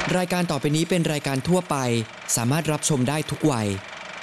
รายการต่อไปนี้เป็นรายการทั่วไปสามารถรับชมได้ทุกวัย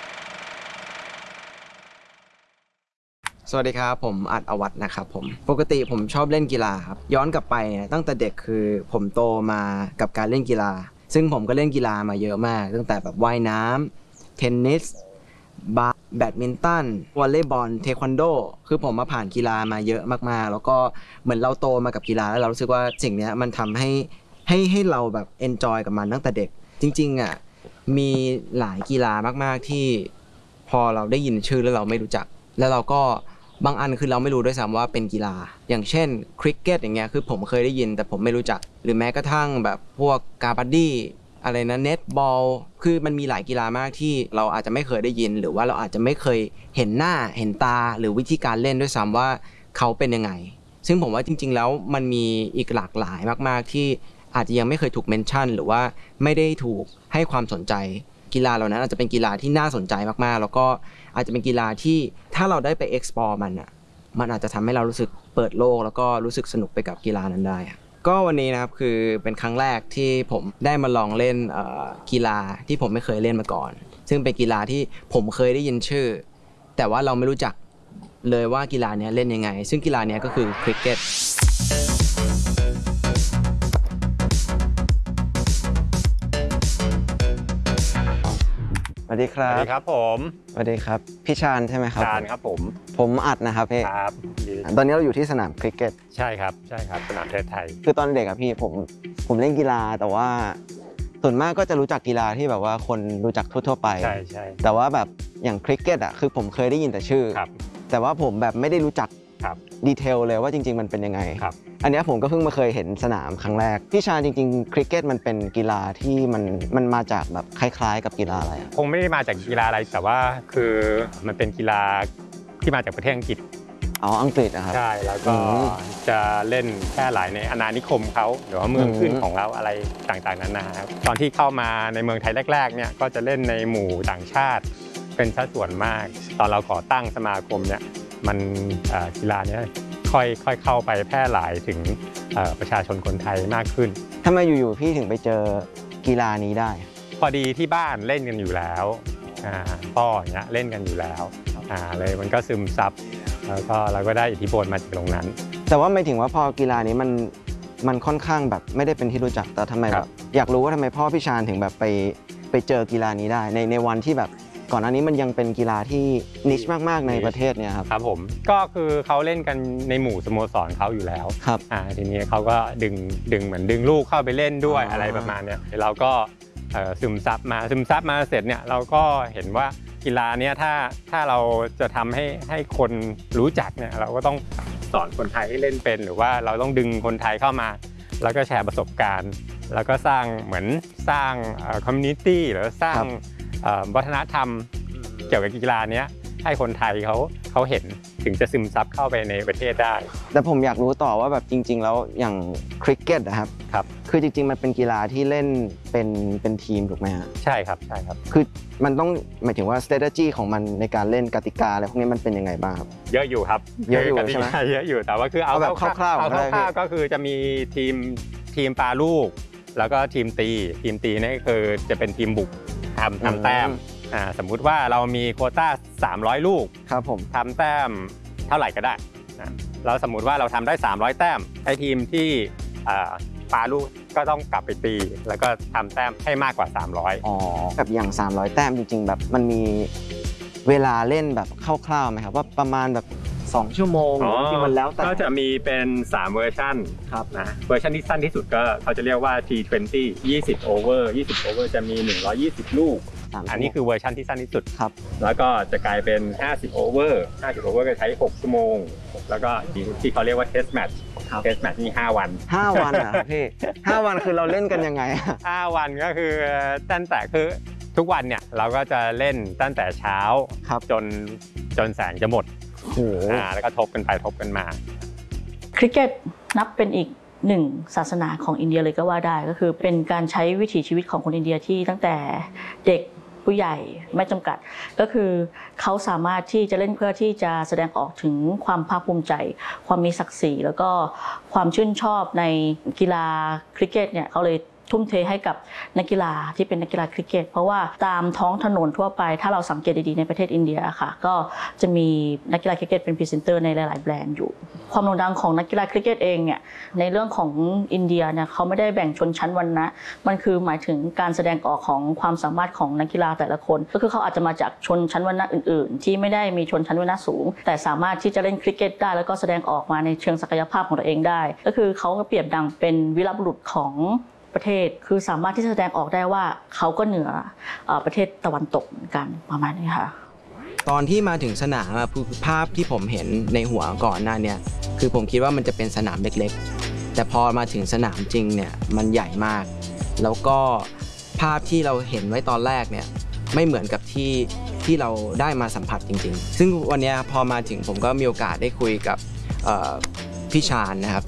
สวัสดีครับผมอัดอวัฒน์นะครับผมปกติผมชอบเล่นกีฬาครับย้อนกลับไปเนี่ยตั้งแต่เด็กคือผมโตมากับการเล่นกีฬาซึ่งผมก็เล่นกีฬามาเยอะมากตั้งแต่แบบว่ายน้ำเทนนิสแบดมินตันวอลเลย์บอลเทควันโดคือผมมาผ่านกีฬามาเยอะมากๆแล้วก็เหมือนเราโตมากับกีฬาแล้วเรารู้สึกว่าสิ่งนี้มันทำให้เราแบบเอนจอยกับมันตั้งแต่เด็กจริงๆอ่ะมีหลายกีฬามากๆที่พอเราได้ยินชื่อแล้วเราไม่รู้จักแล้วเราก็บางอันคือเราไม่รู้ด้วยซ้ำว่าเป็นกีฬาอย่างเช่นคริกเก็ตอย่างเงี้ยคือผมเคยได้ยินแต่ผมไม่รู้จักหรือแม้กระทั่งแบบพวกกาบาดดี้อะไรนะเน็ตบอลคือมันมีหลายกีฬามากที่เราอาจจะไม่เคยได้ยินหรือว่าเราอาจจะไม่เคยเห็นหน้าเห็นตาหรือวิธีการเล่นด้วยซ้ำว่าเขาเป็นยังไงซึ่งผมว่าจริงๆแล้วมันมีอีกหลากหลายมากๆที่อาจจะยังไม่เคยถูกเมนชั่นหรือว่าไม่ได้ถูกให้ความสนใจกีฬาเหล่านั้นอาจจะเป็นกีฬาที่น่าสนใจมากๆแล้วก็อาจจะเป็นกีฬาที่ถ้าเราได้ไป explore มันอาจจะทำให้เรารู้สึกเปิดโลกแล้วก็รู้สึกสนุกไปกับกีฬานั้นได้ก็วันนี้นะครับคือเป็นครั้งแรกที่ผมได้มาลองเล่นกีฬาที่ผมไม่เคยเล่นมาก่อนซึ่งเป็นกีฬาที่ผมเคยได้ยินชื่อแต่ว่าเราไม่รู้จักเลยว่ากีฬานี้เล่นยังไงซึ่งกีฬานี้ก็คือคริกเก็ตสวัสดีครับสวัสดีครับผมสวัสดีครับพี่ชาญใช่ไหมครับชาญครับผมอัดนะครับพี่ครับตอนนี้เราอยู่ที่สนามคริกเก็ตใช่ครับสนามเทิดไทยคือตอนเด็กอะพี่ผมเล่นกีฬาแต่ว่าส่วนมากก็จะรู้จักกีฬาที่แบบว่าคนรู้จักทั่วๆไปใช่แต่ว่าแบบอย่างคริกเก็ตอะคือผมเคยได้ยินแต่ชื่อแต่ว่าผมแบบไม่ได้รู้จักดีเทลเลยว่าจริงๆมันเป็นยังไงอันนี้ผมก็เพิ่งมาเคยเห็นสนามครั้งแรกพี่ชาญจริงๆคริกเก็ตมันเป็นกีฬาที่มันมาจากแบบคล้ายๆกับกีฬาอะไรคงไม่ได้มาจากกีฬาอะไรแต่ว่าคือมันเป็นกีฬาที่มาจากประเทศอังกฤษอังกฤษนะครับใช่แล้วก็จะเล่นแพร่หลายในอาณานิคมเขาหรือว่าเมืองขึ้นของเราอะไรต่างๆนั้นนะครับตอนที่เข้ามาในเมืองไทยแรกๆเนี่ยก็จะเล่นในหมู่ต่างชาติเป็นสัดส่วนมากตอนเราก่อตั้งสมาคมเนี่ยมันกีฬานี้ค่อยเข้าไปแพร่หลายถึงประชาชนคนไทยมากขึ้นทำไมอยู่ๆพี่ถึงไปเจอกีฬานี้ได้พอดีที่บ้านเล่นกันอยู่แล้วพ่ออย่างเงี้ยเล่นกันอยู่แล้วเลยมันก็ซึมซับแล้วก็เราก็ได้อิทธิพลมาจากตรงนั้นแต่ว่าไม่ถึงว่าพอกีฬานี้มันค่อนข้างแบบไม่ได้เป็นที่รู้จักแต่ทำไมแบบอยากรู้ว่าทำไมพ่อพี่ชาญถึงแบบไปเจอกีฬานี้ได้ในวันที่แบบก่อนหน้านี้มันยังเป็นกีฬาที่นิชมากๆในประเทศเนี่ยครับผมก็คือเขาเล่นกันในหมู่สโมสรเขาอยู่แล้วครับทีนี้เขาก็ดึงเหมือนดึงลูกเข้าไปเล่นด้วยอะไรประมาณนี้เราก็ซึมซับมาเสร็จเนี่ยเราก็เห็นว่ากีฬาเนี้ยถ้าเราจะทำให้คนรู้จักเนี่ยเราก็ต้องสอนคนไทยให้เล่นเป็นหรือว่าเราต้องดึงคนไทยเข้ามาแล้วก็แชร์ประสบการณ์แล้วก็สร้างคอมมูนิตี้หรือสร้างวัฒนธรรมเกี่ยวกับกีฬานี้ให้คนไทยเขาเห็นถึงจะซึมซับเข้าไปในประเทศได้แต่ผมอยากรู้ต่อว่าแบบจริงๆแล้วอย่างคริกเก็ตนะครับคือจริงๆมันเป็นกีฬาที่เล่นเป็นทีมถูกไหมฮะใช่ครับคือมันต้องหมายถึงว่า strategy ของมันในการเล่นกติกาอะไรพวกนี้มันเป็นยังไงบ้างครับเยอะอยู่ครับเยอะอยู่ใช่ไหมเยอะอยู่แต่ว่าคือเอาแบบคร่าวๆก็คือจะมีทีมปาลูกแล้วก็ทีมตีนี่คือจะเป็นทีมบุกทำแต้มสมมุติว่าเรามีโควต้า300ลูกครับผมทำแต้มเท่าไหร่ก็ได้แล้วสมมุติว่าเราทำได้300แต้มไอ้ทีมที่ปาลูกก็ต้องกลับไปตีแล้วก็ทำแต้มให้มากกว่า300 แบบอย่าง300แต้มจริงๆแบบมันมีเวลาเล่นแบบคร่าวๆไหมครับว่าประมาณแบบ2 ชั่วโมงจริงๆมันแล้วแต่ก็จะมีเป็น3เวอร์ชันครับนะเวอร์ชันที่สั้นที่สุดก็เขาจะเรียกว่า T20 20โอเวอร์จะมี120ลูกอันนี้คือเวอร์ชันที่สั้นที่สุดครับแล้วก็จะกลายเป็น50โอเวอร์ก็ใช้6ชั่วโมงแล้วก็ที่เขาเรียกว่า Test Match นี่5 วันอ่ะพี่5 วันคือเราเล่นกันยังไง 5 วันก็คือตั้งแต่คือทุกวันเนี่ยเราก็จะเล่นตั้งแต่เช้าจนแสงจะหมดแล้วก็ทบกันไปทบกันมาคริกเก็ตนับเป็นอีกหนึ่งศาสนาของอินเดียเลยก็ว่าได้ก็คือเป็นการใช้วิถีชีวิตของคนอินเดียที่ตั้งแต่เด็กผู้ใหญ่ไม่จำกัดก็คือเขาสามารถที่จะเล่นเพื่อที่จะแสดงออกถึงความภาคภูมิใจความมีศักดิ์ศรีแล้วก็ความชื่นชอบในกีฬาคริกเก็ตเนี่ยเขาเลยทุ่มเทให้กับนักกีฬาที่เป็นนักกีฬาคริกเก็ตเพราะว่าตามท้องถนนทั่วไปถ้าเราสังเกตดีๆในประเทศอินเดียค่ะก็จะมีนักกีฬาคริกเก็ตเป็นพรีเซนเตอร์ในหลายๆแบรนด์อยู่ความโด่งดังของนักกีฬาคริกเก็ตเองเนี่ยในเรื่องของอินเดียเนี่ยเขาไม่ได้แบ่งชนชั้นวรรณะมันคือหมายถึงการแสดงออกของความสามารถของนักกีฬาแต่ละคนก็คือเขาอาจจะมาจากชนชั้นวรรณะอื่นๆที่ไม่ได้มีชนชั้นวรรณะสูงแต่สามารถที่จะเล่นคริกเก็ตได้แล้วก็แสดงออกมาในเชิงศักยภาพของตัวเองได้ก็คือเขาเปรียบดังเป็นวีรบุรุษของประเทศคือสามารถที่จะแสดงออกได้ว่าเขาก็เหนือประเทศตะวันตกเหมือนกันประมาณนี้ค่ะตอนที่มาถึงสนามภาพที่ผมเห็นในหัวก่อนหน้าเนี่ยคือผมคิดว่ามันจะเป็นสนามเล็กๆแต่พอมาถึงสนามจริงเนี่ยมันใหญ่มากแล้วก็ภาพที่เราเห็นไว้ตอนแรกเนี่ยไม่เหมือนกับที่เราได้มาสัมผัสจริงๆซึ่งวันนี้พอมาถึงผมก็มีโอกาสได้คุยกับพี่ชาญนะครับ